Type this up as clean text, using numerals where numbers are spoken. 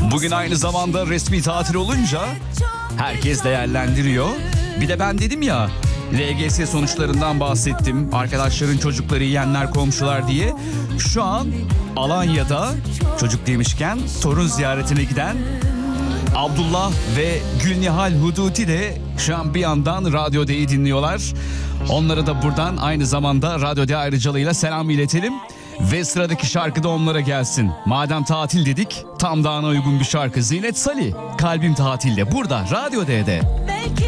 Bugün aynı zamanda resmi tatil olunca herkes değerlendiriyor. Bir de ben dedim ya, LGS sonuçlarından bahsettim. Arkadaşların çocukları, yiyenler, komşular diye. Şu an Alanya'da, çocuk demişken, torun ziyaretine giden Abdullah ve Gülnihal Huduti de şu an bir yandan Radyo D'yi dinliyorlar. Onlara da buradan aynı zamanda Radyo D ayrıcalığıyla selam iletelim. Ve sıradaki şarkı da onlara gelsin. Madem tatil dedik, tam da ana uygun bir şarkı. Zinet Salih, Kalbim Tatilde, burada Radyo D'de.